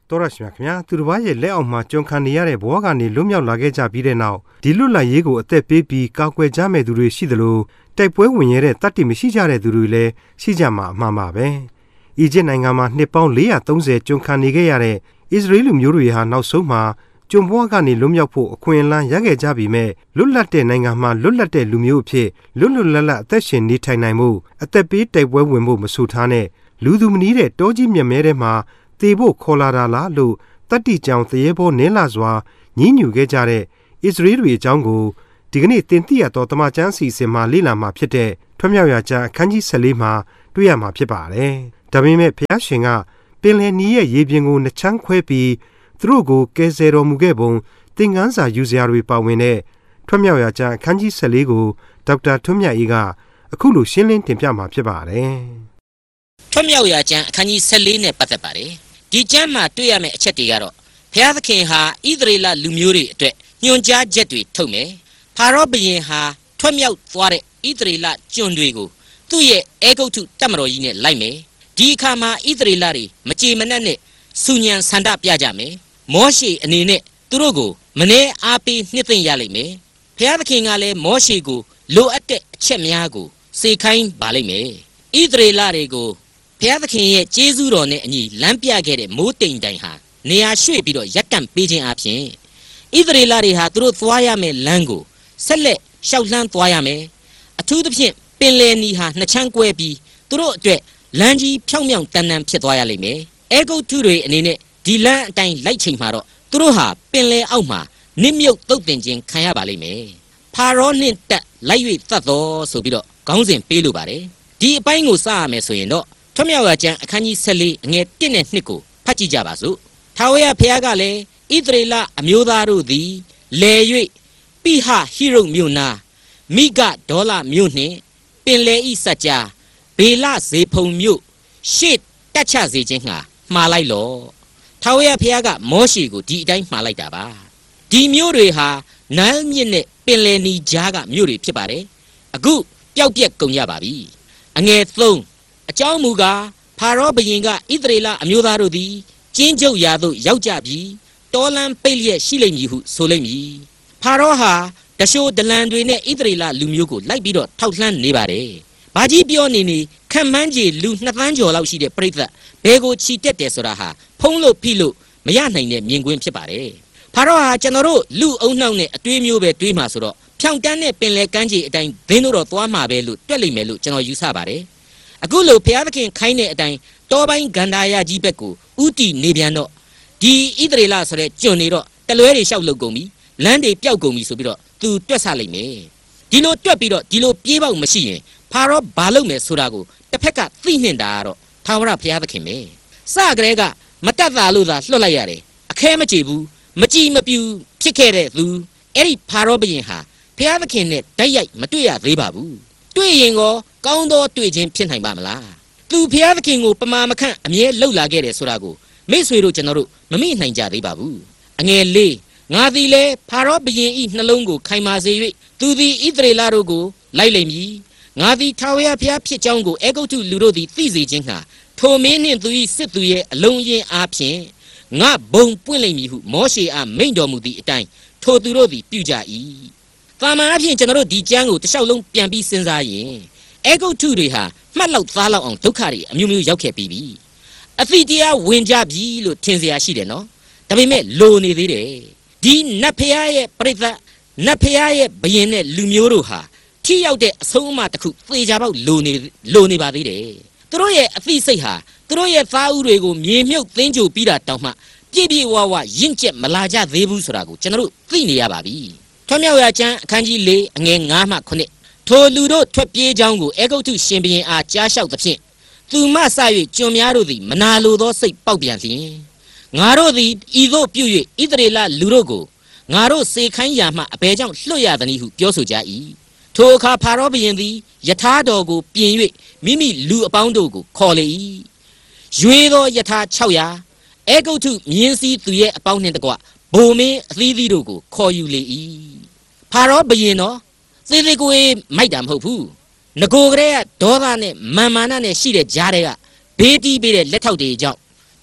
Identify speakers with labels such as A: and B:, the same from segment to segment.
A: တော်ရရှိမြခင်ဗျာသူတစ်ပါးရဲ့လက်အောက်မှာကျွန်ခံနေရတဲ့ဘဝကနေလွတ်မြောက်လာခဲ့ကြပြီးတဲ့နောက်ဒီလွတ်လပ်ရေးကိုအသက်ပေးပြီးကာကွယ်ကြမဲ့သူတွေရှိသလိုတိုက်ပွဲဝင်ရတဲ့တတ်တိမရှိကြတဲ့သူတွေလည်းရှိကြမှာအမှန်ပါပဲအီဂျစ်နိုင်ငံမှာနှစ်ပေါင်း430ကျွန်ခံနေခဲ့ရတဲ့အစ္စရေးလူမျိုးတွေဟာနောက်ဆုံးမှာကျွန်ဘဝကနေလွတ်မြောက်ဖို့အခွင့်အလမ်းရခဲ့ကြပြီမဲ့လွတ်လပ်တဲ့နိုင်ငံမှာလွတ်လပ်တဲ့လူမျိုးအဖြစ်လွတ်လွတ်လပ်လပ်အသက်ရှင်နေထိုင်နိုင်မှုအသက်ပေးတိုက်ပွဲဝင်ဖို့မဆိုထားနဲ့လူသူမနီးတဲ့တောကြီးမြတ်မဲထဲမှာတေဖို့ခေါ်လာတာလားလို့တတ်တိကြောင်တရေဘောနင်းလာစွာညှဉ်းညူခဲ့ကြတဲ့အစ္စရေးတွေအကြောင်းကိုဒီကနေ့တင်ပြရတော့တမချန်းစီစဉ်မှာလေ့လာမှာဖြစ်တဲ့ထွတ်မြောက်ရာကျမ်းအခန်းကြီး14မှာတွေ့ရမှာဖြစ်ပါတယ်။ဒါပေမဲ့ဘုရားရှင်ကပင်လယ်နီးရဲ့ရေပြင်ကိုနှစ်ချမ်းခွဲပြီးသူတို့ကိုကယ်ဆယ်တော်မူခဲ့ပုံသင်ခန်းစာယူစရာတွေပါဝင်တဲ့ထွတ်မြောက်ရာကျမ်းအခန်းကြီး14ကိုဒေါက်တာထွတ်မြတ်အေးကအခုလိုရှင်းလင်းတင်ပြမှာဖြစ်ပါတယ်
B: ။ထွတ်မြောက်ရာကျမ်းအခန်းကြီး14နဲ့ပတ်သက်ပါတယ်။ဒီကျမ်းမှာတွေ့ရမယ့်အချက်တွေကတော့ဘုရားသခင်ဟာဣသရေလလူမျိုးတွေအတွက်ညွှန်ကြားချက်တွေထုတ်မယ်။ဖာရောဘုရင်ဟာထွတ်မြောက်သွားတဲ့ဣသရေလကျွန်တွေကိုသူ့ရဲ့အေဂုတ်ထုတပ်မတော်ကြီးနဲ့လိုက်မယ်။ဒီအခါမှာဣသရေလတွေမကြေမနက်နဲ့စူညံဆန္ဒပြကြမယ်။မောရှေအနေနဲ့သူတို့ကိုမနှဲအားပေးနှစ်သိမ့်ရလိမ့်မယ်။ဘုရားသခင်ကလည်းမောရှေကိုလိုအပ်တဲ့အချက်များကိုစေခိုင်းပါလိမ့်မယ်။ဣသရေလတွေကိုဘုရားသခင်ရဲ့ကျေးဇူးတော်နဲ့အညီလမ်းပြခဲ့တဲ့မိုးတိမ်တိုင်ဟာနေရာရွှေ့ပြီးတော့ရပ်တန့်ပေးခြင်းအပြင်ဣသရေလတွေဟာသူတို့သွားရမယ့်လမ်းကိုဆက်လက်ရှောက်လှမ်းသွားရမယ်အထူးသဖြင့်ပင်လယ်နီဟာနှစ်ချမ်းကွဲပြီးသူတို့အတွက်လမ်းကြီးဖြောင်းမြောင်းတန်တန်ဖြစ်သွားရလိမ့်မယ်အေဂုတ်ထုတွေအနေနဲ့ဒီလမ်းအတိုင်းလိုက်ချိန်မှာတော့သူတို့ဟာပင်လယ်အောက်မှာနစ်မြုပ်သုတ်တင်ခြင်းခံရပါလိမ့်မယ်ဖာရောနှင့်တက်လိုက်၍သတ်တော်ဆိုပြီးတော့ခေါင်းစဉ်ပေးလိုပါတယ်ဒီအပိုင်းကိုစရမယ်ဆိုရင်တော့ထွတ်မြောက်ရာကျမ်းအခန်းကြီး14အငယ်1နဲ့2ကိုဖတ်ကြည့်ကြပါစို့ထာဝရဘုရားကလည်းဣသရေလအမျိုးသားတို့သည်လဲ၍ပိဟဟိရုမြို့နာမိဂဒေါလမြို့နှင့်ပင်လေဤစัจ जाဘေလဇေဖုံမြို့ရှေ့တက်ချစေခြင်းငှာမှားလိုက်လောထာဝရဘုရားကမောရှေကိုဒီအတိုင်းမှားလိုက်တာပါဒီမြို့တွေဟာနန်းမြစ်နဲ့ပင်လေနီကြားကမြို့တွေဖြစ်ပါတယ်အခုပျောက်ပြက်ကုန်ကြပါပြီအငယ်3အကြောင်းမူကားဖာရောဘုရင်ကဣသရေလအမျိုးသားတို့သည်ကျင်းချုပ်ရာသို့ရောက်ကြပြီးတောလမ်းပိတ်လျက်ရှိလိမ့်မည်ဟုဆိုလိမ့်မည်ဖာရောဟာတရှိုးဒလန်တွေနဲ့ဣသရေလလူမျိုးကိုလိုက်ပြီးတော့ထောက်လှမ်းနေပါတယ်ဘာကြီးပြောနေခံမှန်းကြီးလူ2သန်းကျော်လောက်ရှိတဲ့ပြိဿဘဲကိုချီတက်တယ်ဆိုတာဟာဖုံးလို့ဖိလို့မရနိုင်တဲ့မြင်ကွင်းဖြစ်ပါတယ်ဖာရောဟာကျွန်တော်တို့လူအုံနှောက်နဲ့အတွေးမျိုးပဲတွေးမှာဆိုတော့ဖြောင်းတန်းတဲ့ပင်လယ်ကမ်းခြေအတိုင်းဒင်းတို့တော့သွားမှာပဲလို့တွက်လိမ့်မယ်လို့ကျွန်တော်ယူဆပါတယ်အခုလိုဘုရားသခင်ခိုင်းတဲ့အတိုင်းတောပိုင်းဂန္ဓာယကြီးဘက်ကိုဥတီနေပြန်တော့ဒီဣသရေလဆိုတဲ့ကျွန်နေတော့တလွဲတွေလျှောက်လုပ်ကုန်ပြီလမ်းတွေပျောက်ကုန်ပြီဆိုပြီးတော့သူတွက်ဆလိုက်မယ်ဒီလိုတွက်ပြီးတော့ဒီလိုပြေးပေါက်မရှိရင်ဖာရောဘာလုပ်မယ်ဆိုတာကိုတစ်ဖက်ကသိနှင်တာကတော့ထာဝရဘုရားသခင်ပဲစကလေးကမတတ်တာလို့သာလွှတ်လိုက်ရတယ်အခဲမကြေဘူးမကြည်မပြူဖြစ်ခဲ့တဲ့သူအဲ့ဒီဖာရောဘုရင်ဟာဘုရားသခင်နဲ့တိုက်ရိုက်မတွေ့ရသေးပါဘူးတွေ့ရင်ကောကောင်းသောတွေ့ခြင်းဖြစ်နိုင်ပါမလားသူဘုရားသခင်ကိုပမာမခန့်အမြဲလှုပ်လာခဲ့တယ်ဆိုတာကိုမိတ်ဆွေတို့ကျွန်တော်တို့မမေ့နိုင်ကြသေးပါဘူးအငယ်၄ငါသည်လည်းဖာရောဘုရင်ဤနှလုံးကိုခိုင်မာစေ၍သူသည်ဣသရေလတို့ကိုလိုက်လိမ့်မည်ငါသည်ထာဝရဘုရားဖြစ်ကြောင်းကိုအေဂုတ်ထုလူတို့သည်သိစေခြင်းငှာထိုမင်းနှင့်သူ၏စစ်သူရဲ့အလုံးရင်းအားဖြင့်ငါဘုံပွင့်လိမ့်မည်ဟုမောရှေအားမိန့်တော်မူသည့်အတိုင်းထိုသူတို့သည်ပြုကြ၏သာမန်အဖြစ်ကျွန်တော်တို့ဒီကျမ်းကိုတစ်လျှောက်လုံးပြန်ပြီးစဉ်းစားရင်အေဂုတ်ထုတွေဟာမှတ်လောက်သားလောက်အောင်ဒုက္ခတွေအမျိုးမျိုးရောက်ခဲ့ပြီးပြီအသီတရားဝင်ကြပြီလို့ထင်เสียရှိတယ်နော်ဒါပေမဲ့လိုနေသေးတယ်ဒီနတ်ဖျားရဲ့ပြိဿနတ်ဖျားရဲ့ဘယင်နဲ့လူမျိုးတို့ဟာထိရောက်တဲ့အဆုံးအမတစ်ခုသေချာပေါက်လိုနေပါသေးတယ်သူတို့ရဲ့အသိစိတ်ဟာသူတို့ရဲ့သားဦးတွေကိုမြေမြုပ်သင်းကြိုပြီးတာတောင်မှပြည့်ပြည့်ဝဝရင့်ကျက်မလာကြသေးဘူးဆိုတာကိုကျွန်တော်တို့သိနေရပါပြီထွတ်မြောက်ရာကျမ်းအခန်းကြီး4အငယ်9မှ9ထိုလူတို့ထွက်ပြေးကြောင်းကိုအေဂုတ်ထုရှင်ဘုရင်အားကြားလျှောက်သဖြင့်သူမဆ၍ကျွန်များတို့သည်မနာလိုသောစိတ်ပေါက်ပြန်လျင်ငါတို့သည်ဤသို့ပြု၍ဣသရေလလူတို့ကိုငါတို့စေခိုင်းရာမှအဘယ်ကြောင့်လွတ်ရသနည်းဟုပြောဆိုကြ၏ထိုအခါဖာရောဘုရင်သည်ယထာတော်ကိုပြင်၍မိမိလူအပေါင်းတို့ကိုခေါ်လေ၏ရွေသောယထာ600အေဂုတ်ထုမြင်းစည်းသူရဲ့အပေါင်းနှင့်တကွဗိုလ်မင်းအသီးသီးတို့ကိုခေါ်ယူလေ၏ဖာရောဘုရင်တော်သေသေးကိုမိုက်တာမဟုတ်ဘူးငကိုကလေးကဒေါသနဲ့မာမာနနဲ့ရှိတဲ့ကြားတွေကဘေးတီးပေးတဲ့လက်ထောက်တွေကြောင့်တ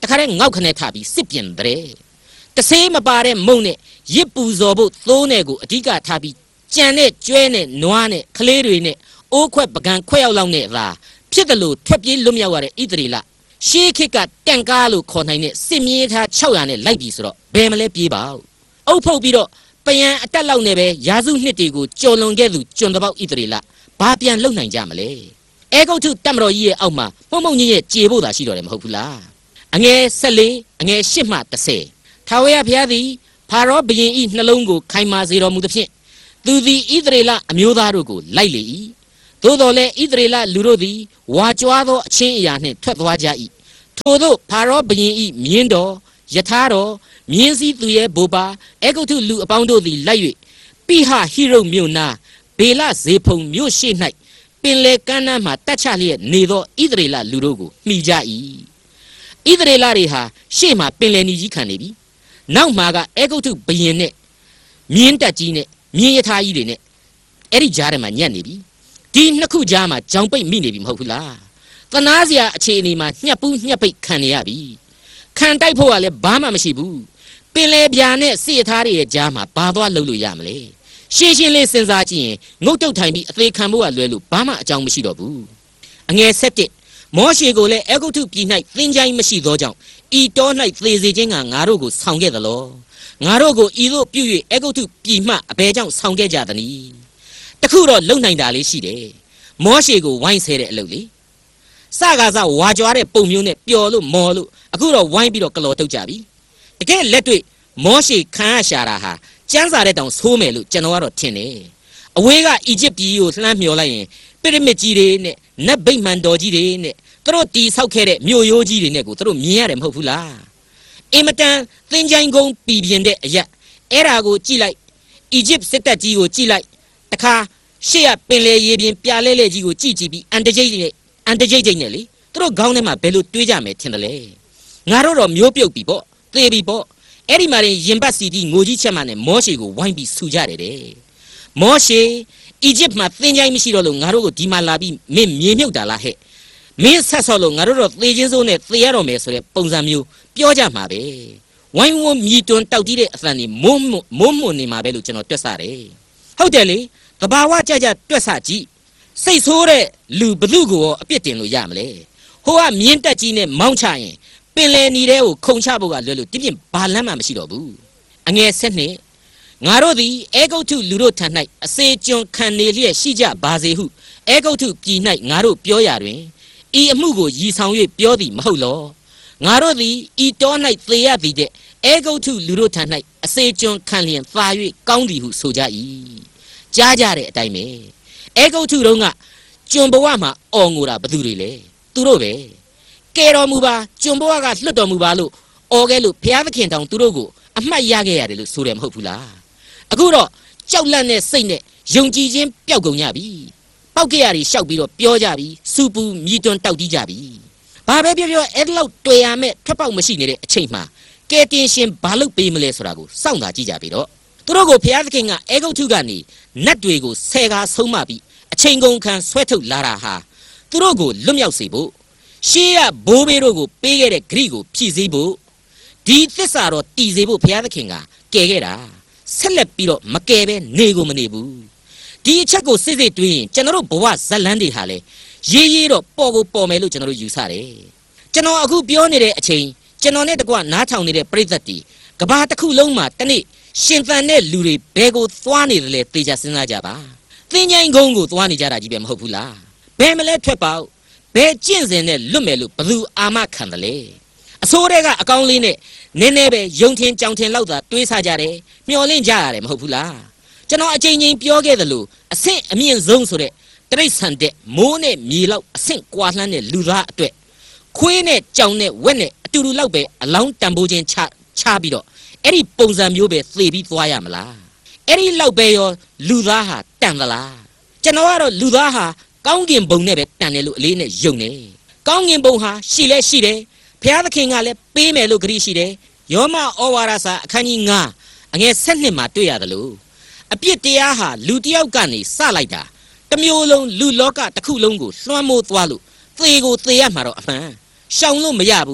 B: တခါတည်းငေါက်ခနဲ့ထပြီးစစ်ပြင်တဲ့တဆေးမပါတဲ့မုံနဲ့ရစ်ပူဇော်ဖို့သိုးနဲ့ကိုအဓိကထားပြီးကြံနဲ့ကျွဲနဲ့နွားနဲ့ကလေးတွေနဲ့အိုးခွက်ပကံခွက်ရောက်လောက်နဲ့သာဖြစ်တယ်လို့ထွက်ပြေးလွတ်မြောက်ရတဲ့ဣသရေလရှေးခေတ်ကတန်ကားလို့ခေါ်နိုင်တဲ့စစ်မြေသား600နဲ့လိုက်ပြီဆိုတော့ဘယ်မလဲပြေးပါ့အုပ်ဖုတ်ပြီးတော့ပယံအတက်လောက်နဲ့ပဲရာစုနှစ်တွေကိုကြော်လွန်ခဲ့သူကျွန်တော်ဣသရေလဘာပြန်လုံနိုင်ကြမလဲအဲဂုတ်ထုတမတော်ကြီးရဲ့အောက်မှာမှုံမှုံကြီးရဲ့ကြေဖို့သာရှိတော့တယ်မဟုတ်ဘူးလားအငယ်14အငယ်8မှ10ထာဝရဘုရားသည်ဖာရောဘုရင်၏နှလုံးကိုခိုင်မာစေတော်မူသဖြင့်သူသည်ဣသရေလအမျိုးသားတို့ကိုလိုက်လေ၏သို့တော်လည်းဣသရေလလူတို့သည်ဝါကြွားသောအချင်းအရာနှင့်ထွက်သွားကြ၏ထိုသို့ဖာရောဘုရင်၏မြင်းတော်ယထာတော်မြင်းစည်းသူရဲ့ဘိုးပါအေဂုတ်ထုလူအပေါင်းတို့သည်လိုက်၍ပိဟဟိရုမြို့နာဘေလဇေဖုန်မြို့ရှိ၌ပင်လေကမ်းနားမှတက်ချလျက်နေသောဣသရေလလူတို့ကိုမှီကြ၏ဣသရေလတွေဟာရှေ့မှာပင်လေနီကြီးခံနေပြီနောက်မှာကအေဂုတ်ထုဘုရင်နဲ့မြင်းတက်ကြီးနဲ့မြင်းယထာကြီးတွေနဲ့အဲ့ဒီကြားထဲမှာညက်နေပြီဒီနှစ်ခုကြားမှာကြောင်ပိတ်မိနေပြီမဟုတ်ဘူးလားသနာစရာအခြေအနေမှာညှက်ပူးညှက်ပိတ်ခံနေရပြီခံတိုက်ဖို့ကလည်းဘာမှမရှိဘူးပင်လေပြာနဲ့စေသားတွေရဲ့ကြားမှာဘာသွားလှုပ်လို့ရမလဲရှင်းရှင်းလေးစဉ်းစားကြည့်ရင်ငုတ်တုတ်ထိုင်ပြီးအသေးခံဖို့ကလွယ်လို့ဘာမှအကြောင်းမရှိတော့ဘူးအငယ်7မောရှေကိုလည်းအေဂုတ်ထုပြည်၌သင်္ချိုင်းမရှိသောကြောင့်ဤတော၌သေစေခြင်းကငါတို့ကိုဆောင်ခဲ့သလောငါတို့ကိုဤသို့ပြု၍အေဂုတ်ထုပြည်မှအဘယ်ကြောင့်ဆောင်ခဲ့ကြသနည်းတခုတော့လုံနိုင်တာလေးရှိတယ်မောရှေကိုဝိုင်းဆဲတဲ့အလုပ်လေစကားစဝါကြွားတဲ့ပုံမျိုးနဲ့ပျော်လို့မော်လို့အခုတော့ဝိုင်းပြီးတော့ကလော်ထုတ်ကြပြီတကယ်လက်တွေ့မောရှေခံရရှာတာဟာကျမ်းစာတဲ့တောင်ဆိုးမယ်လို့ကျွန်တော်ကတော့ထင်တယ်အဝေးကအီဂျစ်ပြည်ကိုလှမ်းမျောလိုက်ရင်ပိရမစ်ကြီးတွေနဲ့နတ်ဗိမာန်တော်ကြီးတွေနဲ့သူတို့တီဆောက်ခဲ့တဲ့မြို့ရိုးကြီးတွေနဲ့ကိုသူတို့မြင်ရတယ်မဟုတ်ဘူးလားအင်မတန်သင်္ချိုင်းကုန်းပြည်ပြင်းတဲ့အရက်အဲ့ဒါကိုကြည့်လိုက်အီဂျစ်စစ်တပ်ကြီးကိုကြည့်လိုက်တခါရှေ့ကပင်လေရေပြင်ပြလဲလဲကြီးကိုကြည့်ပြီးအန်တဂျိတ်နဲ့လေသူတို့ခေါင်းထဲမှာဘယ်လိုတွေးကြမယ်ထင်တယ်လေငါတို့တော့မျိုးပြုတ်ပြီပေါ့သေပြီပေါ့အဲ့ဒီမှာရင်ပတ်စီတီငိုကြီးချက်မှနဲ့မောရှေကိုဝိုင်းပြီးဆူကြတယ်တဲ့မောရှေအီဂျစ်မှာသင်္ချိုင်းမရှိတော့လို့ငါတို့ကိုဒီမှာလာပြီးမင်းမြေမြုပ်တာလားဟဲ့မင်းဆက်ဆော့လို့ငါတို့တော့သေချင်းစိုးနဲ့သေရတော့မယ်ဆိုတဲ့ပုံစံမျိုးပြောကြမှာပဲဝိုင်းဝန်းမြည်တွန်းတောက်ကြီးတဲ့အသံတွေမုံနေမှာပဲလို့ကျွန်တော်တွက်ဆတယ်ဟုတ်တယ်လေသဘာဝကြကြတွက်ဆကြည့်စိတ်ဆိုးတဲ့လူဘသူကိုအပြစ်တင်လို့ရမလဲဟိုကမြင်းတက်ကြီးနဲ့မောင်းချရင်ပင်လယ်နီထဲကိုခုန်ချဖို့ကလွယ်လို့တိပြင်းဘာလမ်းမှမရှိတော့ဘူးအငယ်7ငါတို့သည်အေဂုတ်ထုလူတို့ထံ၌အစေကျွန်းခံနေလျက်ရှိကြပါစေဟုအေဂုတ်ထုပြည်၌ငါတို့ပြောရတွင်ဤအမှုကိုရည်ဆောင်၍ပြောသည်မဟုတ်လောငါတို့သည်ဤတော၌သေရသည်တဲ့အေဂုတ်ထုလူတို့ထံ၌အစေကျွန်းခံလျင်သာ၍ကောင်းသည်ဟုဆိုကြ၏ကြားကြတဲ့အတိုင်းပဲအေဂုတ်ထုတုံးကကျွန်ဘဝမှာအော်ငိုတာဘသူတွေလဲသူတို့ပဲကဲတော်မူပါကျွန်ဘဝကလွတ်တော်မူပါလို့အော်ခဲ့လို့ဘုရားသခင်တောင်သူတို့ကိုအမှတ်ရခဲ့ရတယ်လို့ဆိုတယ်မဟုတ်ဘူးလားအခုတော့ကြောက်လန့်တဲ့စိတ်နဲ့ယုံကြည်ခြင်းပျောက်ကုန်ကြပြီပောက်ကြရည်ရှောက်ပြီးတော့ပြောကြပြီစူပူမြည်တွန်းတောက်တီးကြပြီဘာပဲပြောအဲ့လောက်တွေ့ရမဲ့ထွက်ပေါက်မရှိနေတဲ့အချိန်မှာကဲတင်ရှင်ဘာလို့ပေးမလဲဆိုတာကိုစောင့်သာကြည့်ကြပြီတော့သူတို့ကိုဘုရားသခင်ကအေဂုတ်ထုကနေနတ်တွေကိုဆယ်ကားဆုံးမပြီးအချိန်ကုန်ခံဆွဲထုတ်လာတာဟာသူတို့ကိုလွတ်မြောက်စေဖို့ရှေးကဘိုးဘေးတို့ကိုပေးခဲ့တဲ့ဂရိကိုဖြည့်ဆည်းဖို့ဒီသစ္စာတော့တည်စေဖို့ဘုရားသခင်ကကယ်ခဲ့တာဆက်လက်ပြီးတော့မကယ်ပဲနေကိုမနေဘူးဒီအချက်ကိုစစ်စစ်တွေးရင်ကျွန်တော်တို့ဘဝဇလန်းတွေဟာလေရေးတော့ပေါ်ကိုပေါ်မယ်လို့ကျွန်တော်တို့ယူဆတယ်ကျွန်တော်အခုပြောနေတဲ့အချိန်ကျွန်တော်နဲ့တကွနားထောင်နေတဲ့ပရိသတ်တီကဘာတစ်ခုလုံးမှာတနေ့ရှင်သန်တဲ့လူတွေဘယ်ကိုသွားနေတယ်လဲသေချာစဉ်းစားကြပါသင်္ချိုင်းကုန်းကိုသွားနေကြတာကြီးပဲမဟုတ်ဘူးလားဘယ်မလဲထွက်ပေါက်ဘယ်ကျင့်စဉ်နဲ့လွတ်မယ်လို့ဘသူအာမခံတယ်လဲအစိုးရကအကောင်းလေးနဲ့နည်းနည်းပဲယုံထင်ကြောင်ထင်လောက်သာတွေးဆကြတယ်မျောလင့်ကြရတယ်မဟုတ်ဘူးလားကျွန်တော်အချိန်ချင်းပြောခဲ့သလိုအဆင့်အမြင့်ဆုံးဆိုတဲ့တိရစ္ဆာန်တဲ့မိုးနဲ့မြေလောက်အဆင့်ကွာလှမ်းတဲ့လူသားအတွက်ခွေးနဲ့ကြောင်နဲ့ဝက်နဲ့အတူတူလောက်ပဲအလောင်းတန်ဖိုးချင်းချပြီးတော့အဲ့ဒီပုံစံမျိုးပဲသေပြီးသွားရမလားအဲ့ဒီလောက်ပဲရောလူသားဟာတန်သလားကျွန်တော်ကတော့လူသားဟာကောင်းကင်ဘုံနဲ့ပဲတန်တယ်လို့အလေးနဲ့ယုံတယ်ကောင်းကင်ဘုံဟာရှိလဲရှိတယ်ဘုရားသခင်ကလည်းပေးမယ်လို့ဂရုရှိတယ်ယောမဩဝါဒစာအခန်းကြီး9အငယ်7မှာတွေ့ရတယ်လို့အပြစ်တရားဟာလူတစ်ယောက်ကနေစလိုက်တာတစ်မျိုးလုံးလူလောကတစ်ခုလုံးကိုလွှမ်းမိုးသွားလို့သေကိုသေရမှာတော့အမှန်ရှောင်လို့မရဘူး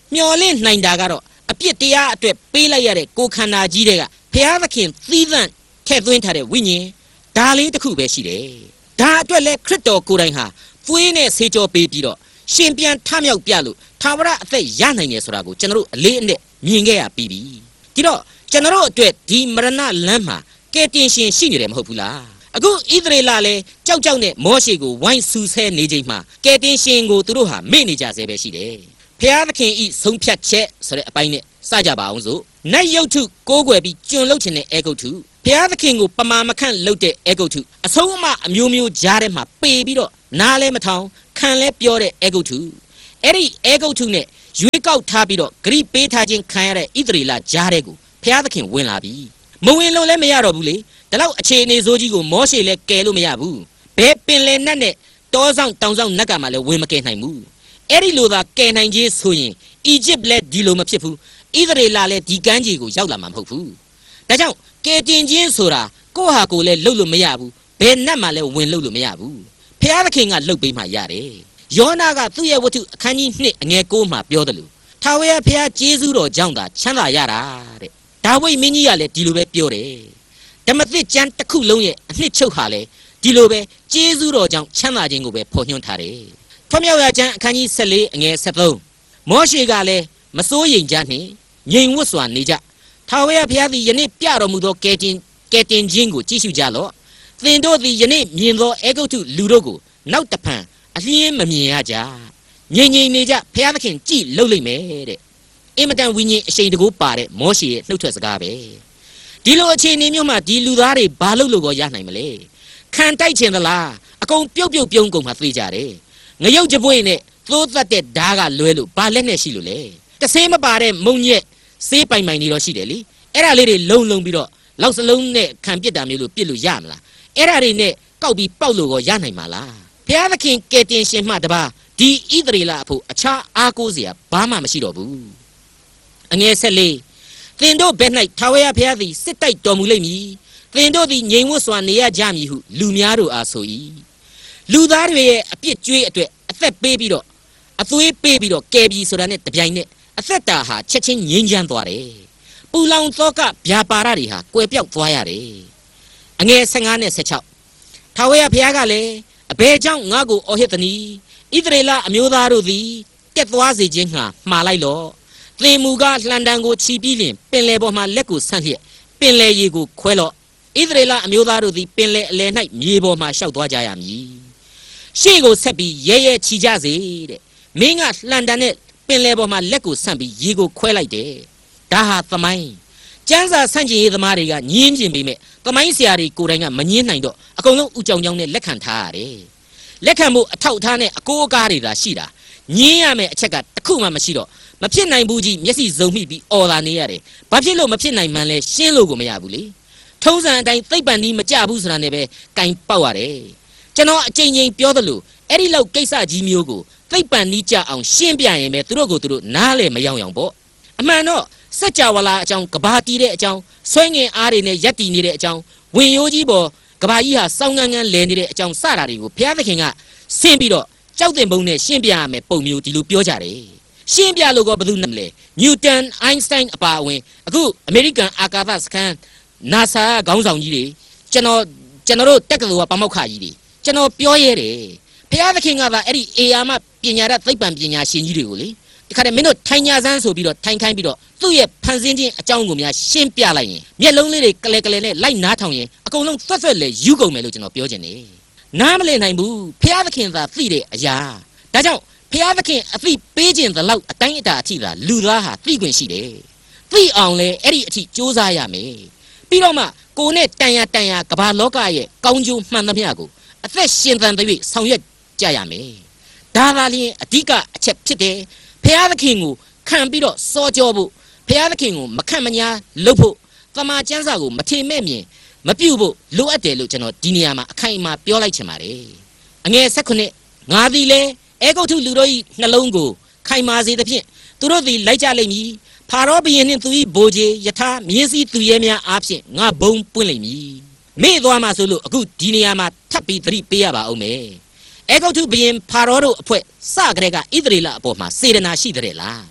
B: မျော်လင့်နိုင်တာကတော့အပြစ်တရားအတွက်ပေးလိုက်ရတဲ့ကိုခန္ဓာကြီးတွေကဖျားသခင်သီးသန့်ထည့်သွင်းထားတဲ့ဝိညာဉ်ဒါလေးတစ်ခုပဲရှိတယ်ဒါအတွက်လဲခရစ်တော်ကိုယ်တိုင်ဟာသွေးနဲ့ဆေးကြောပေးပြီးတော့ရှင်ပြန်ထမြောက်ပြလို့သာဝရအသက်ရနိုင်တယ်ဆိုတာကိုကျွန်တော်တို့အလေးအနက်မြင်ခဲ့ရပြီးပြီဒီတော့ကျွန်တော်တို့အတွက်ဒီမရဏလမ်းမှာကယ်တင်ရှင်ရှိနေတယ်မဟုတ်ဘူးလားအခုဣသရေလလည်းကြောက်နဲ့မောရှေကိုဝိုင်းဆူဆဲနေချိန်မှာကယ်တင်ရှင်ကိုသူတို့ဟာမေ့နေကြဆဲပဲရှိတယ်ဖျားသခင်ဤဆုံးဖြတ်ချက်ဆိုတဲ့အပိုင်းနဲ့စကြပါအောင်စို့နတ်ရုပ်ထုကိုးကွယ်ပြီးကျွန်လုတ်ခြင်းတဲ့အေဂုတ်ထုဖျားသခင်ကိုပမာမခန့်လုတ်တဲ့အေဂုတ်ထုအဆုံးအမအမျိုးမျိုးကြားထဲမှာပေပြီးတော့နားလဲမထောင်ခံလဲပြောတဲ့အေဂုတ်ထုအဲ့ဒီအေဂုတ်ထုနဲ့ရွေးကောက်ထားပြီးတော့ဂရိပေးထားခြင်းခံရတဲ့ဣသရေလကြားတဲ့ကိုဖျားသခင်ဝင်လာပြီမဝင်လို့လည်းမရတော့ဘူးလေဒါတော့အခြေအနေဆိုးကြီးကိုမောရှေလည်းကယ်လို့မရဘူးဘယ်ပင်လယ်နတ်နဲ့တောဆောင်တောင်ဆောင်နတ်ကမှလည်းဝင်မကယ်နိုင်ဘူးအဲ့ဒီလိုသာကယ်နိုင်ခြင်းဆိုရင်အီဂျစ်လည်းဒီလိုမဖြစ်ဘူးဣသရေလလည်းဒီကမ်းခြေကိုရောက်လာမှာမဟုတ်ဘူးဒါကြောင့်ကယ်တင်ခြင်းဆိုတာကိုယ့်ဟာကိုယ်လည်းလှုပ်လို့မရဘူးဘယ်နတ်မှလည်းဝင်လှုပ်လို့မရဘူးဖျားသခင်ကလှုပ်ပေးမှရတယ်ယောနာကသူ့ရဲ့ဝတ္ထုအခန်းကြီး2အငယ်9မှာပြောတယ်လို့ထာဝရဘုရားကျေးဇူးတော်ကြောင့်သာချမ်းသာရတာတဲ့ဒါဝိဒ်မင်းကြီးကလည်းဒီလိုပဲပြောတယ်ဓမ္မသစ်ကျမ်းတစ်ခုလုံးရဲ့အနှစ်ချုပ်ဟာလည်းဒီလိုပဲကျေးဇူးတော်ကြောင့်ချမ်းသာခြင်းကိုပဲဖော်ညွှန်းထားတယ်ထွမြောက်ရာကျမ်းအခန်းကြီး14အငယ်73မောရှေကလည်းမစိုးရိမ်ကြနှင့်ငြိမ်ဝတ်စွာနေကြထာဝရဘုရားသည်ယနေ့ပြတော်မူသောကယ်တင်ခြင်းကိုကြည့်ရှုကြလော့သင်တို့သည်ယနေ့မြင်သောအေဂုတ်ထုလူတို့ကိုနောက်တဖန်အလျင်းမမြင်ရကြငြိမ်နေကြဘုရားသခင်ကြည်လှုပ်လိုက်မယ်တဲ့အင်မတန်ဝိညာဉ်အရှိန်တကူပါတဲ့မောရှေရဲ့နှုတ်ထွက်စကားပဲဒီလိုအခြေအနေမျိုးမှာဒီလူသားတွေဘာလုပ်လို့ရနိုင်မလဲခံတိုက်ခြင်းသလားအကုန်ပြုတ်ပြုံးကုန်မှသိကြတယ်ငရုတ်ကြပွင့်နဲ့သိုးသက်တဲ့ဓားကလွဲလို့ဘာလက်နဲ့ရှိလို့လဲတဆေးမပါတဲ့မုံညက်ဆေးပိုင်နေတော့ရှိတယ်လေအဲ့ဒါလေးတွေလုံပြီးတော့လောက်စလုံးနဲ့ခံပစ်တာမျိုးလို့ပြစ်လို့ရမလားအဲ့ဒါတွေနဲ့ကောက်ပြီးပေါက်လို့ရနိုင်မှာလားဘုရားသခင်ကယ်တင်ရှင်မှတပါဒီဣသရေလအဖို့အခြားအားကိုးစရာဘာမှမရှိတော့ဘူးအငယ်14သင်တို့ဘက်၌ထာဝရဘုရားသည်စစ်တိုက်တော်မူလိမ့်မည်သင်တို့သည်ငြိမ်ဝတ်စွာနေရကြမည်ဟုလူများတို့အားဆို၏လူသားတွေရဲ့အပြစ်ကြွေးအတွက်အသက်ပေးပြီးတော့အသွေးပေးပြီးတော့ကယ်ပြီဆိုတာနဲ့တပြိုင်နက်အသက်တာဟာချက်ချင်းငြိမ်းချမ်းသွားတယ်ပူလောင်သောကဗျာပါရတွေဟာကွယ်ပြောက်သွားရတယ်အငယ်15နဲ့16ထာဝရဘုရားကလည်းအဘယ်ကြောင့်ငါ့ကိုအော်ဟစ်သနည်းဣသရေလအမျိုးသားတို့သည်တက်သွားစေခြင်းငှာမှားလိုက်လော့သင်မူကားလှံတံကိုချီပြီးလျင်ပင်လယ်ပေါ်မှာလက်ကိုဆန့်လျက်ပင်လယ်ရေကိုခွဲလော့ဣသရေလအမျိုးသားတို့သည်ပင်လယ်အလယ်၌မြေပေါ်မှာရှောက်သွားကြရမည်ရှေ့ကိုဆက်ပြီးရဲချီကြစေတဲ့မင်းကလှံတံနဲ့ပင်လယ်ပေါ်မှာလက်ကိုဆန့်ပြီးရေကိုခွဲလိုက်တယ်ဒါဟာသမိုင်းကျမ်းစာဆန့်ကျင်ရေးသမားတွေကညင်းကျင်ပေမဲ့သမိုင်းဆရာတွေကိုယ်တိုင်ကမညင်းနိုင်တော့အကုန်လုံးဥကြောင်ကြောင်နဲ့လက်ခံထားရတယ်လက်ခံမှုအထောက်အထားနဲ့အကိုးအကားတွေသာရှိတာညင်းရမယ်အချက်ကတခုမှမရှိတော့မဖြစ်နိုင်ဘူးကြီးမျက်စိစုံမိပြီးအော်လာနေရတယ်ဘာဖြစ်လို့မဖြစ်နိုင်မှန်းလဲရှင်းလို့ကိုမရဘူးလေထုံးစံအတိုင်းသိပ်ပန်ဒီမကြဘူးဆိုတာနဲ့ပဲကင်ပေါက်ရတယ်ကျွန်တော်အချိန်ချင်းပြောသလိုအဲ့ဒီလောက်ကိစ္စကြီးမျိုးကိုသိပ်ပန်နီးကြအောင်ရှင်းပြရင်ပဲသူတို့ကိုသူတို့နားလေမယောင်ပေါ့အမှန်တော့စัจ java လာအကြောင်းကဘာတီးတဲ့အကြောင်းဆွဲငင်အားတွေနဲ့ရက်တီနေတဲ့အကြောင်းဝင်ရိုးကြီးပေါ်ကဘာကြီးဟာစောင်းငန်းငန်းလဲနေတဲ့အကြောင်းစတာတွေကိုဘုရားသခင်ကဆင်းပြီးတော့ကြောက်တင်ပုံနဲ့ရှင်းပြရမယ်ပုံမျိုးဒီလိုပြောကြတယ်ရှင်းပြလို့ကဘယ်သူနဲ့လဲနျူတန်အိုင်းစတိုင်းအပါအဝင်အခုအမေရိကန်အာကာသစခန်း NASA ခေါင်းဆောင်ကြီးတွေကျွန်တော်တို့တက္ကသိုလ်ကပမောက္ခကြီးတွေကျွန်တော်ပြောရဲတယ်ဘုရားသခင်ကသာအဲ့ဒီအေယာမပညာရသိပ္ပံပညာရှင်ကြီးတွေကိုလေဒီခါတည်းမင်းတို့ထိုင်ညာစမ်းဆိုပြီးတော့ထိုင်ခိုင်းပြီးတော့သူ့ရဲ့ဖန်ဆင်းခြင်းအကြောင်းကိုများရှင်းပြလိုက်ရင်မျက်လုံးလေးတွေကလဲနဲ့လိုက်နားထောင်ရင်အကုန်လုံးသွက်လေယူကုန်မယ်လို့ကျွန်တော်ပြောချင်တယ်နားမလည်နိုင်ဘူးဘုရားသခင်သာသိတဲ့အရာဒါကြောင့်ဘုရားသခင်အသိပေးခြင်းသလောက်အတိုင်းအတာအထိသာလူသားဟာသိခွင့်ရှိတယ်သိအောင်လဲအဲ့ဒီအထိစ조사ရမယ်ပြီးတော့မှကိုယ်နဲ့တန်ရကမ္ဘာလောကရဲ့ကောင်းကျိုးမှန်သမျှကိုအသက်ရှင်သန်တဲ့ဆောင်ရွက်ကြရမယ်ဒါသာလျှင်အဓိကအချက်ဖြစ်တယ်ဘုရားသခင်ကိုခံပြီးတော့စောကြောဖို့ဘုရားသခင်ကိုမခံမညာလုပ်ဖို့သမာကျမ်းစာကိုမထင်မဲ့မြင်မပြုတ်ဖို့လိုအပ်တယ်လို့ကျွန်တော်ဒီနေရာမှာအခိုင်အမာပြောလိုက်ချင်ပါတယ်အငယ်16ငါသည်လဲအေဂုတ်ထုလူတို့၏နှလုံးကိုခိုင်မာစေသဖြင့်သူတို့သည်လိုက်ကြလိမ့်မည်ဖာရောဘုရင်နှင့်သူ၏ဗိုလ်ခြေယထာမြင်းစည်းသူရဲများအားဖြင့်ငါဘုံပွင့်လိမ့်မည်မေ့သွားမှဆိုလို့အခုဒီနေရာမှာထပ်ပြီးသတိပေးရပါအောင်မယ်အေဂုတ်ထုဘုရင်ဖာရောတို့အဖွဲ့စကြတဲ့ကဣသရေလအပေါ်မှာစေတနာရှိတဲ့လား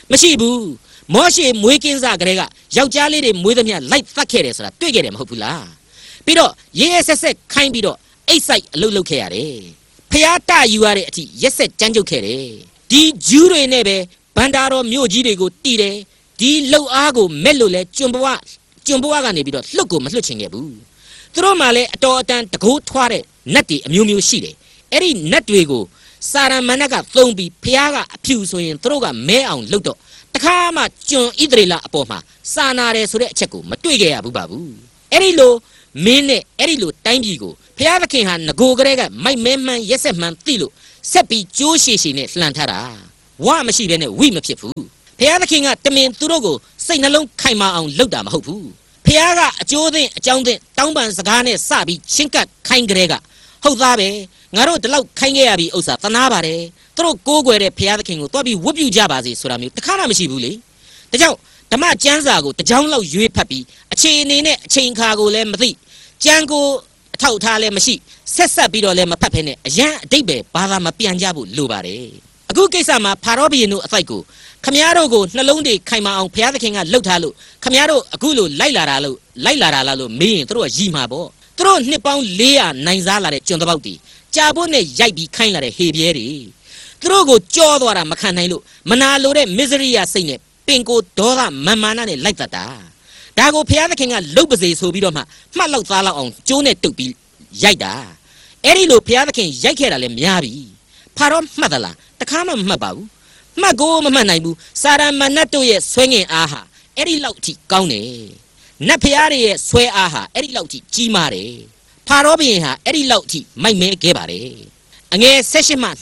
B: မရှိဘူးမောရှေမွေးကင်းစားကလေးကယောက်ျားလေးတွေမွေးသမျှလိုက်သတ်ခဲ့တယ်ဆိုတာတွေ့ခဲ့တယ်မဟုတ်ဘူးလားပြီးတော့ရဲရဲဆက်ဆက်ခိုင်းပြီးတော့အိတ်ဆိုင်အလုပ်လုပ်ခဲ့ရတယ်ဖျားတယူရတဲ့အထိရက်ဆက်ကြမ်းကြုတ်ခဲ့တယ်ဒီဂျူးတွေနဲ့ပဲဘန္တာတော်မြို့ကြီးတွေကိုတီးတယ်ဒီလှုပ်အားကိုမဲ့လို့လဲကျွန်ဘဝကနေပြီးတော့လှုပ်ကိုမလွှတ်ချင်ခဲ့ဘူးသူတို့မှလည်းအတော်အတန်တကိုးထွားတဲ့နတ်တွေအမျိုးမျိုးရှိတယ်အဲ့ဒီနတ်တွေကိုစာရမဏတ်ကသုံးပြီးဖျားကအဖြူဆိုရင်သူတို့ကမဲအောင်လှုပ်တော့တခါမှကျွန်ဣသရေလအပေါ်မှာစာနာတယ်ဆိုတဲ့အချက်ကိုမတွေ့ခဲ့ရဘူးပါဘူးအဲ့ဒီလိုမင်းနဲ့အဲ့ဒီလိုတိုင်းပြည်ကိုဖျားသခင်ဟာငကိုကလေးကမိုက်မဲမှန်ရက်ဆက်မှန်သိလို့ဆက်ပြီးကြိုးရှည်ရှည်နဲ့လှန်ထားတာဝါမရှိတဲ့နဲ့ဝိမဖြစ်ဘူးဖျားသခင်ကတမင်သူတို့ကိုစိတ်နှလုံးခိုင်မာအောင်လုပ်တာမဟုတ်ဘူးဖျားကအကျိုးသင်အကြောင်းသင်တောင်းပန်စကားနဲ့စပြီးချင်းကပ်ခိုင်းကြတဲ့ကဟုတ်သားပဲငါတို့ဒီလောက်ခိုင်းခဲ့ရပြီဥစ္စာသနာပါတယ်သူတို့ကိုးကွယ်တဲ့ဖျားသခင်ကိုတွားပြီးဝတ်ပြုကြပါစေဆိုတာမျိုးတခါမှမရှိဘူးလေဒါကြောင့်ဓမ္မကျမ်းစာကိုတကြောင်လောက်ရွေးဖတ်ပြီးအခြေအနေနဲ့အချိန်ခါကိုလည်းမသိကျမ်းကိုအထောက်ထားလည်းမရှိဆက်ပြီးတော့လည်းမဖတ်ဖဲနဲ့အရန်အတိတ်ပဲဘာသာမပြန်ကြဘူးလိုပါတယ်အခုကိစ္စမှာဖာရောဘုရင်တို့အသိုက်ကိုခမည်းတော်ကိုနှလုံးတွေခိုင်မာအောင်ဘုရားသခင်ကလှုပ်ထားလို့ခမည်းတော်အခုလိုလိုက်လာတာလားလို့မေးရင်တို့ကရီမှာပေါ့တို့နှစ်ပေါင်း400နိုင်စားလာတဲ့ကျွန်တပေါက်တီကြာဖို့နဲ့ရိုက်ပြီးခိုင်းလာတဲ့ဟေပြဲတွေတို့ကိုကြောသွားတာမခံနိုင်လို့မနာလိုတဲ့မစ္စရိယစိတ်နဲ့ပင်ကိုဒေါသမန်မာနနဲ့လိုက်တတ်တာဒါကိုဘုရားသခင်ကလှုပ်ပါစေဆိုပြီးတော့မှမှတ်လောက်သားလောက်အောင်ကျိုးနဲ့တုပ်ပြီးရိုက်တာအဲ့ဒီလိုဘုရားသခင်ရိုက်ခဲ့တာလည်းများပြီဖာရောမှတ်သလားတခါမှမမှတ်ပါဘူးမှတ်ကိုမမှတ်နိုင်ဘူးစာရမဏတ်တို့ရဲ့ဆွဲငင်အားဟာအဲ့ဒီလောက်ထိကောင်းတယ်နတ်ဖျားတွေရဲ့ဆွဲအားဟာအဲ့ဒီလောက်ထိကြီးမားတယ်ဖာရောဘုရင်ဟာအဲ့ဒီလောက်ထိမိုက်မဲခဲ့ပါတယ်အငယ်16မှ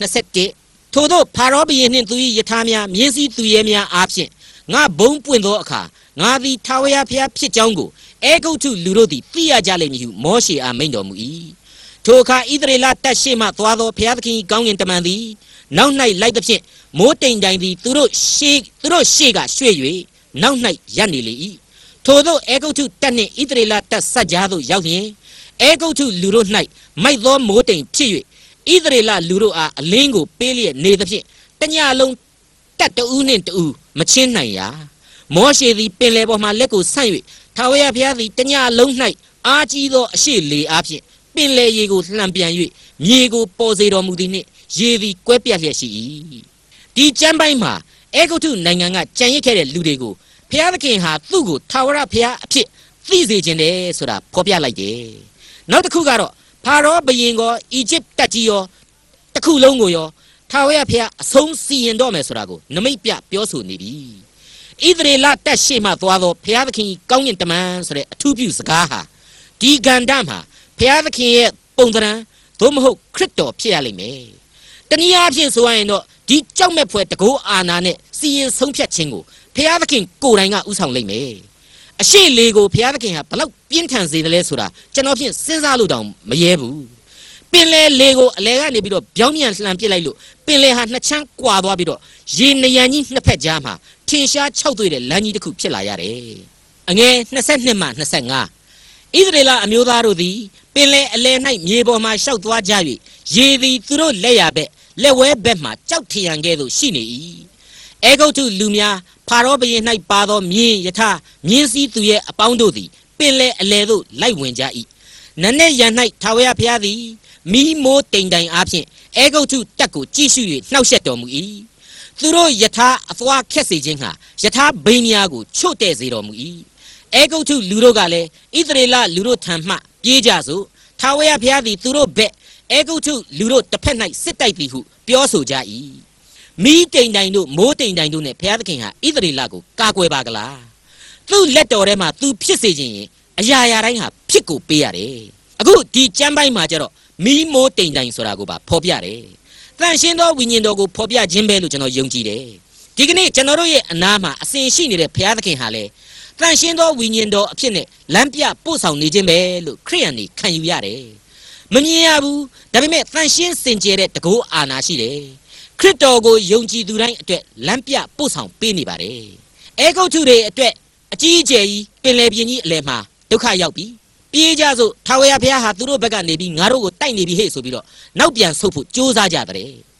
B: 21ထို့သောဖာရောဘုရင်နှင့်သူ၏ယထာများမြင်းစည်းသူရဲများအားဖြင့်ငါဘုံပွင့်သောအခါငါသည်ထာဝရဘုရားဖြစ်ကြောင်းကိုအေဂုတ်ထုလူတို့သည်သိရကြလိမ့်မည်ဟုမောရှေအားမိန့်တော်မူ၏ထိုအခါဣသရေလတပ်ရှိမှသွားသောဘုရားသခင်ကောင်းကင်တမန်သည်နောက်၌လိုက်သဖြင့်မိုးတိမ်တိုင်သည်သူတို့ရှေ့ကရွှေ့၍နောက်၌ရပ်နေလေ၏ထို့သောအေဂုတ်ထုတပ်နှင့်ဣသရေလတပ်ဆက်ကြားသို့ရောက်လျင်အေဂုတ်ထုလူတို့၌မိုက်သောမိုးတိမ်ဖြစ်၍ဣသရေလလူတို့အားအလင်းကိုပေးလျက်နေသဖြင့်တညလုံးတပ်တဦးနှင့်တဦးမချင်းနိုင်ရာမောရှေသည်ပင်လယ်ပေါ်မှလက်ကိုဆန့်၍ထာဝရဘုရားသည်တညလုံး၌အားကြီးသောအရှိလေအားဖြင့်ပင်လေရေကိုလှန်ပြန်၍မြေကိုပေါ်စေတော်မူသည်နှင့်ရေသည်ကွဲပြတ်လျက်ရှိ၏ဒီကျမ်းပိုင်းမှာအေဂုတ်ထုနိုင်ငံကကြံရစ်ခဲ့တဲ့လူတွေကိုဘုရားသခင်ဟာသူ့ကိုထာဝရဘုရားအဖြစ်သိစေခြင်းတယ်ဆိုတာဖော်ပြလိုက်တယ်နောက်တစ်ခုကတော့ဖာရောဘုရင်ကောအီဂျစ်တပ်ကြီးရောတစ်ခုလုံးကိုရောထာဝရဘုရားအဆုံးစီရင်တော့မယ်ဆိုတာကိုနမိတ်ပြပြောဆိုနေပြီဣသရေလတပ်ရှိမှသွားသောဘုရားသခင်ကောင်းကင်တမန်ဆိုတဲ့အထူးပြုစကားဟာဒီဂန္ဓမှာဘုရားသခင်ရဲ့ပုံသဏ္ဍာန်သို့မဟုတ်ခရစ်တော်ဖြစ်ရလိမ့်မယ်တနည်းအားဖြင့်ဆိုရင်တော့ဒီကြောက်မဲ့ဖွယ်တကောအာနာနဲ့စီရင်ဆုံးဖြတ်ခြင်းကိုဘုရားသခင်ကိုယ်တိုင်ကဥဆောင်လိမ့်မယ်အရှိလေကိုဘုရားသခင်ဟာဘလောက်ပြင်းထန်စေတယ်လဲဆိုတာကျွန်တော်ဖြင့်စဉ်းစားလို့တောင်မရဲဘူးပင်လယ်လေကိုအလဲကနေပြီးတော့ပြောင်းပြန်လှန်ပစ်လိုက်လို့ပင်လယ်ဟာနှစ်ချမ်းကွာသွားပြီးတော့ရေနရံကြီးနှစ်ဖက်ကြားမှာထင်ရှားခြောက်သွေ့တဲ့လမ်းကြီးတစ်ခုဖြစ်လာရတယ်အငယ်22မှ25ဣသရေလအမျိုးသားတို့သည်ပင်လယ်အလယ်၌မြေပေါ်မှရှောက်သွားကြ၍ရေသည်သူတို့လက်ရဘက်လက်ဝဲဘက်မှကြောက်ထရန်ကဲ့သို့ရှိနေ၏အေဂုတ်ထုလူများဖာရောဘုရင်၌ပါသောမြင်းယထာမြင်းစည်းသူရဲ့အပေါင်းတို့သည်ပင်လယ်အလယ်သို့လိုက်ဝင်ကြ၏နန်းနဲ့ရန်၌ထာဝရဘုရားသည်မိမိုးတိမ်တိုင်အားဖြင့်အေဂုတ်ထုတပ်ကိုကြည့်ရှု၍နှောက်ယှက်တော်မူ၏သူတို့ယထာအသွားခက်စေခြင်းဟာယထာဘိန်းများကိုချို့တဲ့စေတော်မူ၏အေဂုတ်ထုလူတို့ကလည်းဣသရေလလူတို့ထံမှပြေးကြစို့ထာဝရဘုရားသည်သူတို့ဘက်အေဂုတ်ထုလူတို့တစ်ဖက်၌စစ်တိုက်သည်ဟုပြောဆိုကြ၏မိတိမ်တိုင်တို့မိုးတိမ်တိုင်တို့နဲ့ဘုရားသခင်ဟာဣသရေလကိုကာကွယ်ပါကလားသူ့လက်တော်ထဲမှာသူဖြစ်စေခြင်းရင်အရာရာတိုင်းဟာဖြစ်ကိုပေးရတယ်အခုဒီကျမ်းပိုင်းမှာကျတော့မိမိုးတိမ်တိုင်ဆိုတာကိုပါဖော်ပြတယ်တန်ရှင်းသောဝိညာဉ်တော်ကိုဖော်ပြခြင်းပဲလို့ကျွန်တော်ယုံကြည်တယ်ဒီကနေ့ကျွန်တော်တို့ရဲ့အနာမှာအစဉ်ရှိနေတဲ့ဘုရားသခင်ဟာလေတန်ရှင်းသောဝိညာဉ်တော်အဖြစ်နဲ့လမ်းပြပို့ဆောင်နေခြင်းပဲလို့ခရိယန်တွေခံယူရတယ်မမြင်ရဘူးဒါပေမဲ့တန်ရှင်းစင်ကြယ်တဲ့တကောအာနာရှိတယ်ခရစ်တော်ကိုယုံကြည်သူတိုင်းအတွက်လမ်းပြပို့ဆောင်ပေးနေပါတယ်အေဂုတ်ထုတွေအတွက်အကြီးအကျယ်ကြီးပင်လယ်ပြင်ကြီးအလယ်မှာဒုက္ခရောက်ပြီပြေးကြစို့ထာဝရဘုရားဟာသူတို့ဘက်ကနေပြီးငါတို့ကိုတိုက်နေပြီဟဲ့ဆိုပြီးတော့နောက်ပြန်ဆုတ်ဖို့ကြိုးစားကြတဲ့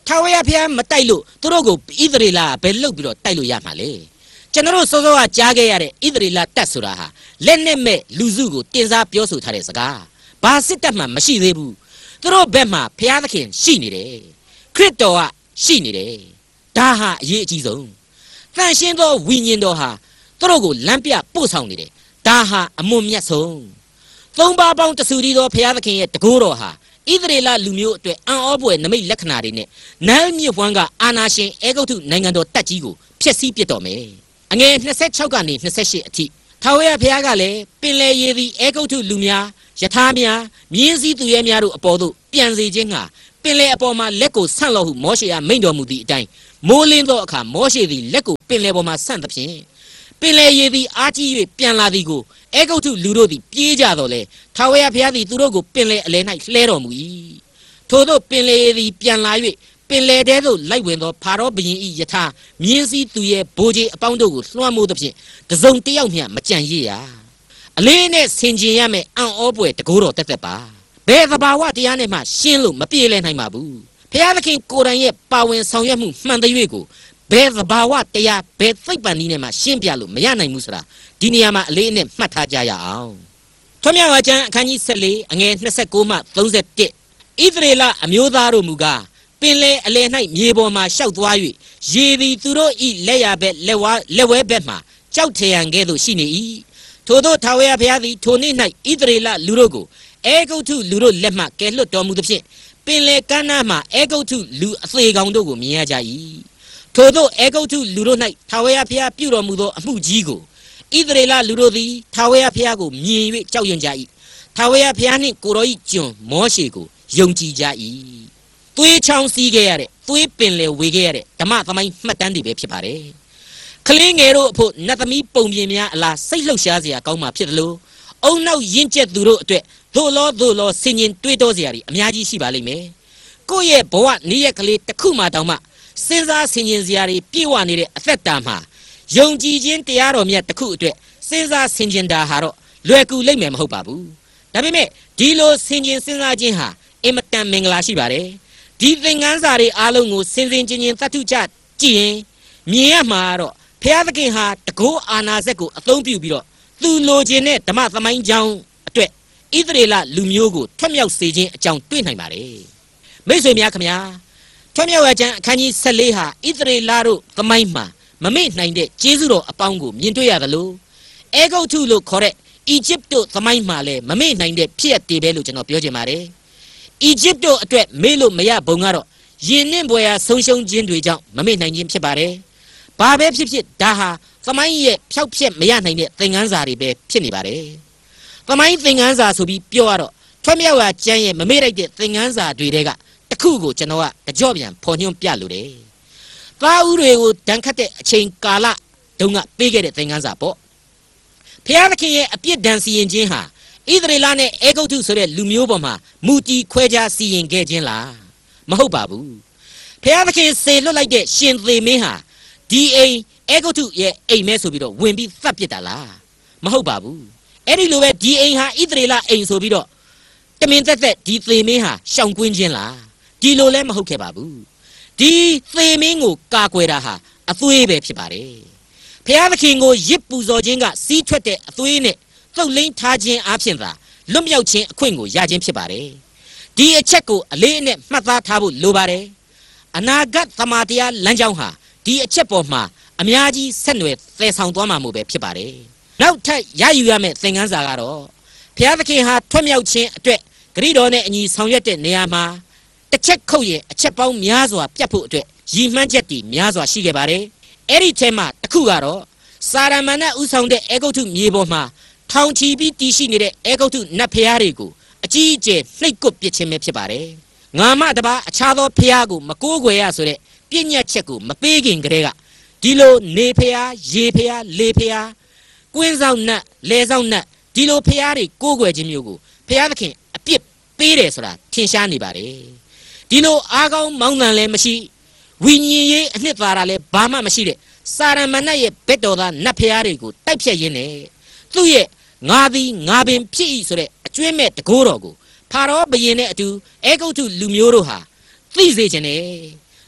B: ထာဝရဘုရားမတိုက်လို့သူတို့ကိုဣသရေလဘယ်လုတ်ပြီးတော့တိုက်လို့ရမှာလဲကျွန်တော်တို့စောစောကကြားခဲ့ရတဲ့ဣသရေလတပ်ဆိုတာဟာလက်နဲ့မဲ့လူစုကိုတင်စားပြောဆိုထားတဲ့စကားဘာစစ်တပ်မှမရှိသေးဘူးသူတို့ဘက်မှာဘုရားသခင်ရှိနေတယ်ခရစ်တော်ကရှိနေတယ်ဒါဟာအရေးအကြီးဆုံးတန်ရှင်းသောဝိညာဉ်တော်ဟာသူတို့ကိုလမ်းပြပို့ဆောင်နေတယ်ဒါဟာအမွန်မြတ်ဆုံးသုံးပါးပေါင်းတဆူတည်းသောဘုရားသခင်ရဲ့တကိုးတော်ဟာဣသရေလလူမျိုးအတွက်အံ့ဩဖွယ်နမိတ်လက္ခဏာတွေနဲ့နန်းမြစ်ဝမ်းကအာနာရှင်အေဂုတ်ထုနိုင်ငံတော်တပ်ကြီးကိုဖျက်ဆီးပစ်တော်မယ်အငယ်26ကနေ28အထိထာဝရဘုရားကလည်းပင်လယ်ရေသည်အေဂုတ်ထုလူများယထာများမြင်းစည်းသူရဲများတို့အပေါ်သို့ပြန်စေခြင်းဟာပင်လယ်အပေါ်မှာလက်ကိုဆန့်လို့ဟုမောရှေကမိန့်တော်မူသည့်အတိုင်းမိုးလင်းသောအခါမောရှေသည်လက်ကိုပင်လယ်ပေါ်မှာဆန့်သဖြင့်ပင်လယ်ရေသည်အားကြီး၍ပြန်လာသည်ကိုအေဂုတ်ထုလူတို့သည်ပြေးကြတော်လေထာဝရဘုရားသည်သူတို့ကိုပင်လယ်အလယ်၌လှဲတော်မူ၏ထို့သောပင်လယ်ရေသည်ပြန်လာ၍ပင်လယ်ထဲသို့လိုက်ဝင်သောဖာရောဘုရင်၏ယထာမြင်းစည်းသူရဲ့ဘိုးကြီးအပေါင်းတို့ကိုလွှမ်းမိုးသဖြင့်တစုံတယောက်မျှမကြံရစ်ရအလေးနဲ့ဆင်ခြင်ရမယ်အံ့ဩဖွယ်တကိုးတော်တက်တက်ပါဘယ်သဘာဝတရားနဲ့မှရှင်းလို့မပြေလည်နိုင်ပါဘူးဘုရားသခင်ကိုယ်တိုင်ရဲ့ပါဝင်ဆောင်ရွက်မှုမှန်တဲ့၍ကိုဘယ်သဘာဝတရားဘယ်သိပ္ပံနည်းနဲ့မှရှင်းပြလို့မရနိုင်ဘူးဆိုတာဒီနေရာမှာအလေးနဲ့မှတ်ထားကြရအောင်ထွမြောက်ဝါကျမ်းအခန်းကြီး14အငယ်29မှ31ဣသရေလအမျိုးသားတို့မူကားပင်လေအလယ်၌မြေပေါ်မှာရှောက်သွား၍ရေသည်သူတို့ဤလက်ရဘက်လက်ဝဲဘက်မှကြောက်ထရန်ကဲ့သို့ရှိနေ၏ထို့သောထာဝရဘုရားသည်ထိုနေ့၌ဣသရေလလူတို့ကိုအေဂုတ်ထုလူတို့လက်မှကယ်လွတ်တော်မူသဖြင့်ပင်လေကမ်းနားမှအေဂုတ်ထုလူအသေးကောင်တို့ကိုမြင်ရကြ၏ထို့သောအေဂုတ်ထုလူတို့၌ထာဝရဘုရားပြုတော်မူသောအမှုကြီးကိုဣသရေလလူတို့သည်ထာဝရဘုရားကိုမြင်၍ကြောက်ရွံ့ကြ၏ထာဝရဘုရားနှင့်ကိုတော်၏ကျွန်မောရှေကိုယုံကြည်ကြ၏သွေးချောင်းစီးခဲ့ရတဲ့သွေးပင်လေဝေခဲ့ရတဲ့ဓမ္မသမိုင်းမှတ်တမ်းတွေပဲဖြစ်ပါတယ်ကလေးငယ်တို့အဖို့နတ်သမီးပုံပြင်များအလားစိတ်လှုပ်ရှားစရာကောင်းမှဖြစ်တယ်လို့အုံနောက်ရင့်ကျက်သူတို့အတွက်သို့လောဆင်ញင်တွေးတောစရာတွေအများကြီးရှိပါလိမ့်မယ်ကိုယ့်ရဲ့ဘဝနေ့ရက်ကလေးတစ်ခုမှတောင်မှစဉ်းစားဆင်ញင်စရာတွေပြည့်ဝနေတဲ့အသက်တာမှာယုံကြည်ခြင်းတရားတော်မြတ်တစ်ခုအတွက်စဉ်းစားဆင်ခြင်တာဟာတော့လွယ်ကူလိမ့်မယ်မဟုတ်ပါဘူးဒါပေမဲ့ဒီလိုဆင်ခြင်စဉ်းစားခြင်းဟာအင်မတန်မင်္ဂလာရှိပါတယ်ဒီသင်ခန်းစာတွေအားလုံးကိုစင်စင်ချင်းချင်းသတ္ထုချကြည့်ရင်မြင်ရမှာတော့ဘုရားသခင်ဟာတကောအာနာစက်ကိုအသုံးပြုပြီးတော့သူလိုချင်တဲ့ဓမ္မသမိုင်းကြောင်းအတွက်ဣသရေလလူမျိုးကိုထွတ်မြောက်စေခြင်းအကြောင်းတွေ့နိုင်ပါတယ်မိတ်ဆွေများခင်ဗျာထွတ်မြောက်ဝါကျမ်းအခန်းကြီး14ဟာဣသရေလတို့သမိုင်းမှာမမေ့နိုင်တဲ့ကျေးဇူးတော်အပေါင်းကိုမြင်တွေ့ရသလိုအေဂုတ်ထုလို့ခေါ်တဲ့အီဂျစ်တို့သမိုင်းမှာလည်းမမေ့နိုင်တဲ့ဖြစ်ရပ်တွေပဲလို့ကျွန်တော်ပြောချင်ပါတယ်အီဂျစ်တို့အတွက်မေ့လို့မရဘုံကတော့ယဉ်နှင့်ပွဲရာဆုံးရှုံးခြင်းတွေကြောင့်မမေ့နိုင်ခြင်းဖြစ်ပါတယ်ဘာပဲဖြစ်ဖြစ်ဒါဟာသမိုင်းရဲ့ဖြောက်ဖြက်မရနိုင်တဲ့သင်ခန်းစာတွေပဲဖြစ်နေပါတယ်သမိုင်းသင်ခန်းစာဆိုပြီးပြောရတော့ထွတ်မြောက်ဝါကျမ်းရဲ့မမေ့လိုက်တဲ့သင်ခန်းစာတွေတဲကတစ်ခုကိုကျွန်တော်ကကြော့ပြန်ဖော်ညွှန်းပြလိုတယ်သားဦးတွေကိုဒဏ်ခတ်တဲ့အချိန်ကာလတုန်းကပေးခဲ့တဲ့သင်ခန်းစာပေါ့ဖျားသခင်ရဲ့အပြစ်ဒဏ်စီရင်ခြင်းဟာဣသရေလနဲ့အေဂုတ်ထုဆိုတဲ့လူမျိုးပေါ်မှာမူတည်ခွဲခြားစီရင်ခဲ့ခြင်းလားမဟုတ်ပါဘူးဖျားသခင်စေလွတ်လိုက်တဲ့ရှင်သေမင်းဟာဒီအိမ်အေဂုတ်ထုရဲ့အိမ်မဲဆိုပြီးတော့ဝင်ပြီးသတ်ပစ်တာလားမဟုတ်ပါဘူးအဲ့ဒီလိုပဲဒီအိမ်ဟာဣသရေလအိမ်ဆိုပြီးတော့တမင်သက်သက်ဒီသေမင်းဟာရှောင်ကွင်းခြင်းလားဒီလိုလည်းမဟုတ်ခဲ့ပါဘူးဒီသေမင်းကိုကာကွယ်တာဟာအသွေးပဲဖြစ်ပါတယ်ဖျားသခင်ကိုရစ်ပူဇော်ခြင်းကစီးထွက်တဲ့အသွေးနဲ့သုတ်လိမ့်ထားခြင်းအပြင်သာလွတ်မြောက်ခြင်းအခွင့်ကိုရခြင်းဖြစ်ပါတယ်ဒီအချက်ကိုအလေးအနက်မှတ်သားထားဖို့လိုပါတယ်အနာဂတ်သမာတရားလမ်းကြောင်းဟာဒီအချက်ပေါ်မှာအများကြီးဆက်နွယ်သယ်ဆောင်သွားမှာမို့ပဲဖြစ်ပါတယ်နောက်ထပ်ရယူရမယ့်သင်ခန်းစာကတော့ဖျားသခင်ဟာထွတ်မြောက်ခြင်းအတွက်ဂရိတော်နဲ့အညီဆောင်ရွက်တဲ့နေရာမှာတစ်ချက်ခုတ်ရင်အချက်ပေါင်းများစွာပြတ်ဖို့အတွက်ရည်မှန်းချက်တည်များစွာရှိခဲ့ပါတယ်အဲ့ဒီထဲမှာတစ်ခုကတော့စာရမဏေဥဆောင်တဲ့အေဂုတ်ထုမြေပေါ်မှာထောင်ချီပြီးတည်ရှိနေတဲ့အေဂုတ်ထုနတ်ဖျားတွေကိုအကြီးအကျယ်နှိပ်ကွပ်ပစ်ခြင်းပဲဖြစ်ပါတယ်ငါမတပါအခြားသောဖျားကိုမကိုးကွယ်ရဆိုတဲ့ပြည့်ညတ်ချက်ကိုမပေးခင်ကတည်းကဒီလိုနေဖျားရေဖျားလေဖျားကွင်းဆောင်နတ်လေဆောင်နတ်ဒီလိုဖျားတွေကိုးကွယ်ခြင်းမျိုးကိုဖျားသခင်အပြစ်ပေးတယ်ဆိုတာထင်ရှားနေပါတယ်ဒီလိုအားကောင်းမောင်းတန်လည်းမရှိဝိညာဉ်ရေးအနှစ်သာရလည်းဘာမှမရှိတဲ့စာရမဏေရဲ့ဘက်တော်သားနတ်ဖျားတွေကိုတိုက်ဖြတ်ရင်းနဲ့သူ့ရဲ့ငါသည်ငါပင်ဖြစ်၏ဆိုတဲ့အကျွမ်းမဲ့တကိုးတော်ကိုဖာရောဘုရင်နဲ့အတူအေဂုတ်ထုလူမျိုးတို့ဟာသိစေခြင်းနဲ့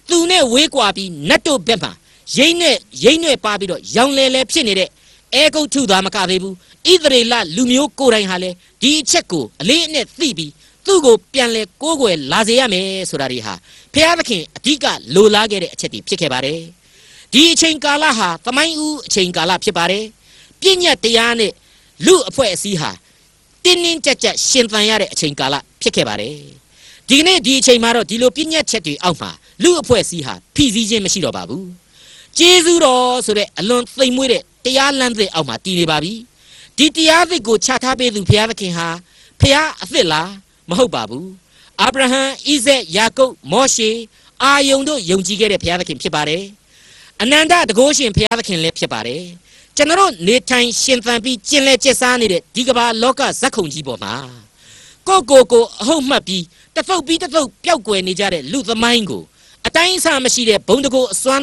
B: သူနဲ့ဝေးကွာပြီးနတ်တို့ဘက်မှာရိမ့်နဲ့ပါပြီးတော့ရောင်လဲဖြစ်နေတဲ့အဲဂုတ်ထုသားမကသေးဘူးဣသရေလလူမျိုးကိုယ်တိုင်ဟာလေဒီအချက်ကိုအလေးအနက်သိပြီးသူ့ကိုပြန်လဲကိုးကွယ်လာစေရမယ်ဆိုတာတွေဟာဖျားသခင်အဓိကလိုလားခဲ့တဲ့အချက်တွေဖြစ်ခဲ့ပါတယ်ဒီအချိန်ကာလဟာသမိုင်းဦးအချိန်ကာလဖြစ်ပါတယ်ပြည့်ညတ်တရားနဲ့လူအဖွဲ့အစည်းဟာတင်းတင်းကြပ်ကြပ်ရှင်သန်ရတဲ့အချိန်ကာလဖြစ်ခဲ့ပါတယ်ဒီကနေ့ဒီအချိန်မှာတော့ဒီလိုပြည့်ညတ်ချက်တွေအောက်မှာလူအဖွဲ့အစည်းဟာဖိစီးခြင်းမရှိတော့ပါဘူးကျေးဇူးတော်ဆိုတဲ့အလွန်သိမ်မွေ့တဲ့တရားလမ်းသစ်အောက်မှာတည်နေပါပြီဒီတရားသစ်ကိုချထားပေးသူဘုရားသခင်ဟာဘုရားအသစ်လားမဟုတ်ပါဘူးအာဗြဟံဣဇက်ယာကုပ်မောရှေအာယုန်တို့ယုံကြည်ခဲ့တဲ့ဘုရားသခင်ဖြစ်ပါတယ်အနန္တတကုရှင်ဘုရားသခင်လည်းဖြစ်ပါတယ်ကျွန်တော်နေထိုင်ရှင်သန်ပြီးကျင်လည်ကျက်စားနေတဲ့ဒီကမ္ဘာလောကဇက်ခုံကြီးပေါ်မှာကိုအဟုတ်မှတ်ပြီးတသုတ်ပျောက်ကွယ်နေကြတဲ့လူသမိုင်းကိုအတိုင်းအဆမရှိတဲ့ဘုံတကူအစွမ်း